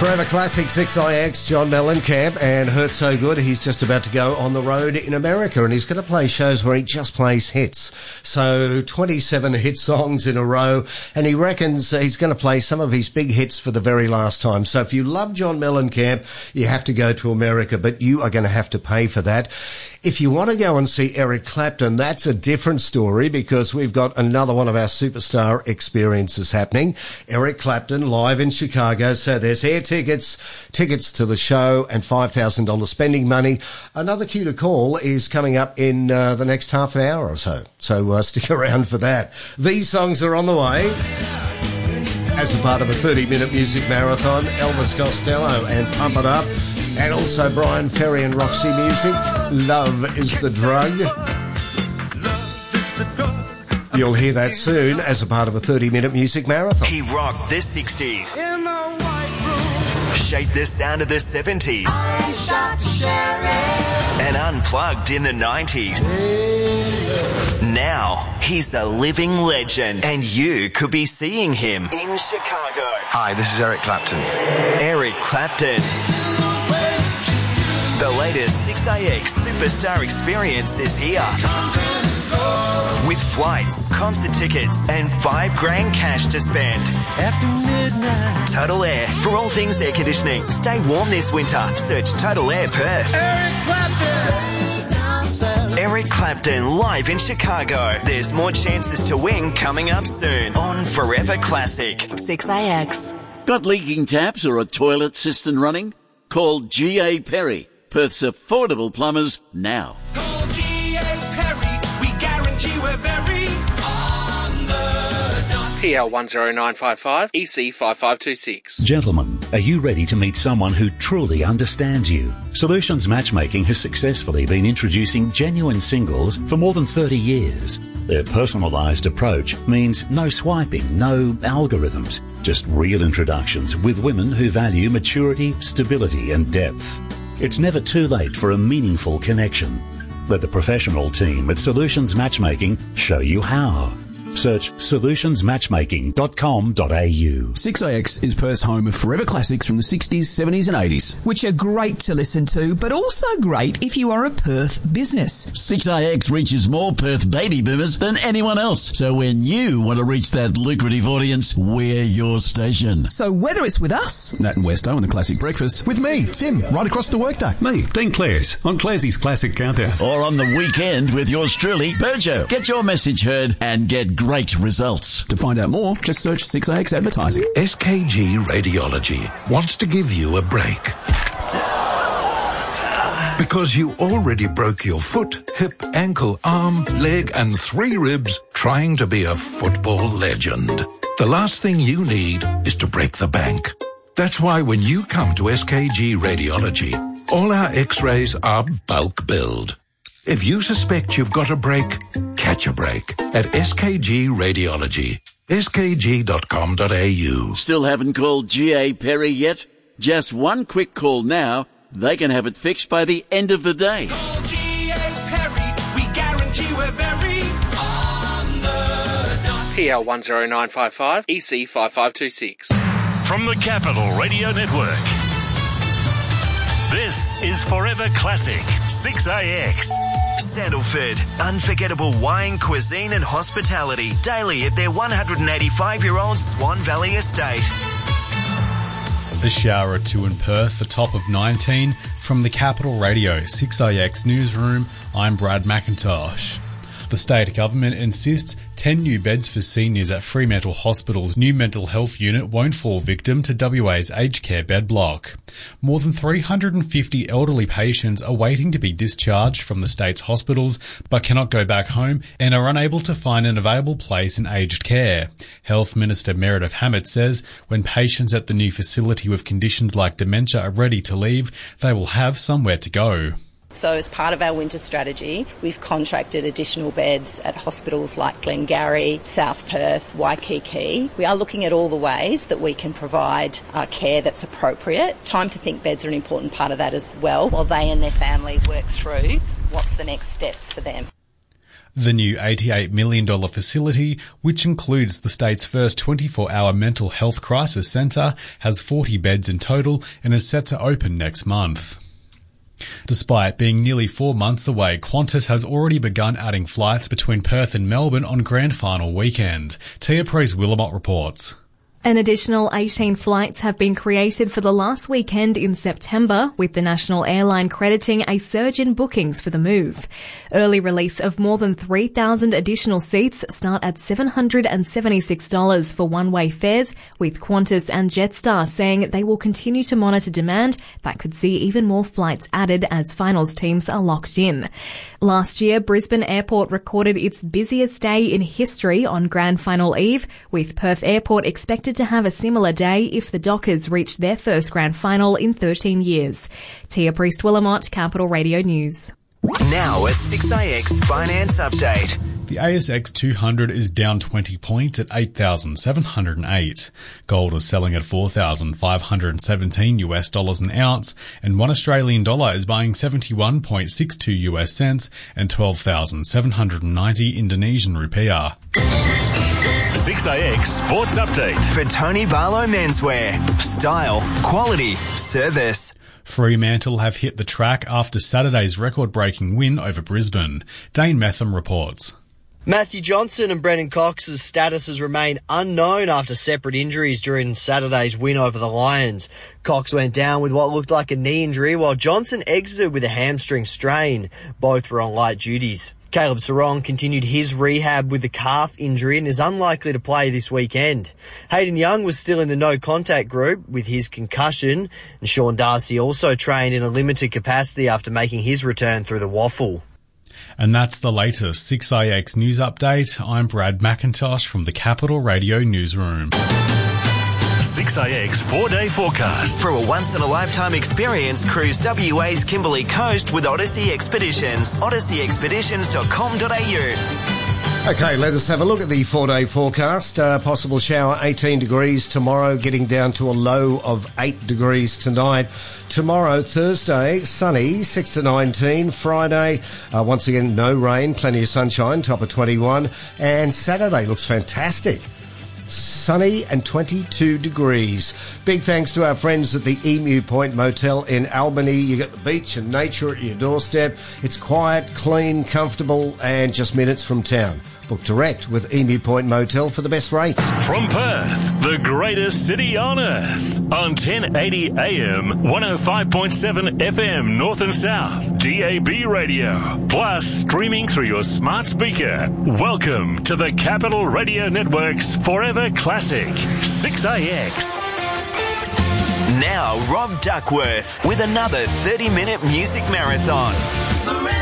Forever Classic 6IX, John Mellencamp, and Hurt So Good. He's just about to go on the road in America, and he's going to play shows where he just plays hits. So 27 hit songs in a row, and he reckons he's going to play some of his big hits for the very last time. So if you love John Mellencamp, you have to go to America, but you are going to have to pay for that. If you want to go and see Eric Clapton, that's a different story, because we've got another one of our superstar experiences happening. Eric Clapton live in Chicago. So there's air tickets to the show, and $5,000 spending money. Another cue to call is coming up in the next half an hour or so. So stick around for that. These songs are on the way as a part of a 30-minute music marathon. Elvis Costello and Pump It Up. And also Brian Ferry and Roxy Music. Love is the Drug. You'll hear that soon as a part of a 30-minute music marathon. He rocked the 60s. Shaped the sound of the 70s. And unplugged in the 90s. Now, he's a living legend, and you could be seeing him in Chicago. Hi, this is Eric Clapton. Eric Clapton. The latest 6AX Superstar experience is here. With flights, concert tickets, and $5,000 cash to spend. After midnight. Total Air. For all things air conditioning. Stay warm this winter. Search Total Air Perth. Eric Clapton! Eric Clapton live in Chicago. There's more chances to win coming up soon on Forever Classic. 6AX. Got leaking taps or a toilet cistern running? Call G.A. Perry, Perth's affordable plumbers, now. Call G.A. Perry, we guarantee we're very on the dot. PL 10955, EC 5526. Gentlemen, are you ready to meet someone who truly understands you? Solutions Matchmaking has successfully been introducing genuine singles for more than 30 years. Their personalised approach means no swiping, no algorithms, just real introductions with women who value maturity, stability and depth. It's never too late for a meaningful connection. Let the professional team at Solutions Matchmaking show you how. Search solutionsmatchmaking.com.au. 6AX is Perth's home of forever classics from the 60s, 70s and 80s. Which are great to listen to, but also great if you are a Perth business. 6AX reaches more Perth baby boomers than anyone else. So when you want to reach that lucrative audience, we're your station. So whether it's with us, Nat and Westo and the Classic Breakfast. With me, Tim, right across the workday. Me, Dean Clares, on Clarsey's Classic Countdown. Or on the weekend with yours truly, Bojo. Get your message heard and get great results. To find out more, just search 6AX Advertising. SKG Radiology wants to give you a break. Because you already broke your foot, hip, ankle, arm, leg and 3 ribs trying to be a football legend. The last thing you need is to break the bank. That's why when you come to SKG Radiology, all our x-rays are bulk billed. If you suspect you've got a break, catch a break at SKG Radiology. skg.com.au. Still haven't called G.A. Perry yet? Just one quick call now. They can have it fixed by the end of the day. Call G.A. Perry, we guarantee we're very on the dot. PL 10955, EC 5526. From the Capital Radio Network, this is Forever Classic 6AX. Sandalford, unforgettable wine, cuisine and hospitality daily at their 185-year-old Swan Valley estate. A shower or two in Perth, the top of 19. From the Capital Radio 6AX Newsroom, I'm Brad McIntosh. The state government insists 10 new beds for seniors at Fremantle Hospital's new mental health unit won't fall victim to WA's aged care bed block. More than 350 elderly patients are waiting to be discharged from the state's hospitals but cannot go back home and are unable to find an available place in aged care. Health Minister Meredith Hammett says when patients at the new facility with conditions like dementia are ready to leave, they will have somewhere to go. So as part of our winter strategy, we've contracted additional beds at hospitals like Glengarry, South Perth, Waikiki. We are looking at all the ways that we can provide care that's appropriate. Time to think beds are an important part of that as well, while they and their family work through what's the next step for them. The new $88 million facility, which includes the state's first 24-hour mental health crisis centre, has 40 beds in total and is set to open next month. Despite being nearly 4 months away, Qantas has already begun adding flights between Perth and Melbourne on Grand Final weekend. Tia Priest-Willamot reports. An additional 18 flights have been created for the last weekend in September, with the national airline crediting a surge in bookings for the move. Early release of more than 3,000 additional seats start at $776 for one-way fares, with Qantas and Jetstar saying they will continue to monitor demand that could see even more flights added as finals teams are locked in. Last year, Brisbane Airport recorded its busiest day in history on Grand Final Eve, with Perth Airport expected to have a similar day if the Dockers reach their first grand final in 13 years. Tia Priest-Willamot, Capital Radio News. Now a 6AX finance update. The ASX 200 is down 20 points at 8,708. Gold is selling at $4,517 an ounce, and $1 Australian dollar is buying 71.62 US cents and 12,790 Indonesian rupiah. 6AX Sports Update. For Tony Barlow Menswear. Style, quality, service. Fremantle have hit the track after Saturday's record-breaking win over Brisbane. Dane Metham reports. Matthew Johnson and Brendan Cox's statuses remain unknown after separate injuries during Saturday's win over the Lions. Cox went down with what looked like a knee injury, while Johnson exited with a hamstring strain. Both were on light duties. Caleb Sarong continued his rehab with the calf injury and is unlikely to play this weekend. Hayden Young was still in the no-contact group with his concussion, and Sean Darcy also trained in a limited capacity after making his return through the waffle. And that's the latest 6AX News Update. I'm Brad McIntosh from the Capital Radio Newsroom. 6AX 4-day forecast. For a once-in-a-lifetime experience, cruise WA's Kimberley Coast with Odyssey Expeditions. odysseyexpeditions.com.au. Okay, let us have a look at the 4-day forecast. Possible shower, 18 degrees tomorrow, getting down to a low of 8 degrees tonight. Tomorrow, Thursday, sunny, 6 to 19. Friday, once again, no rain, plenty of sunshine, top of 21. And Saturday looks fantastic. Sunny and 22 degrees. Big thanks to our friends at the Emu Point Motel in Albany. You get the beach and nature at your doorstep. It's quiet, clean, comfortable, and just minutes from town. Book direct with Emu Point Motel for the best rates. From Perth, the greatest city on earth. On 1080 AM, 105.7 FM North and South, DAB radio. Plus, streaming through your smart speaker. Welcome to the Capital Radio Network's Forever Classic, 6AX. Now, Rob Duckworth with another 30-minute music marathon.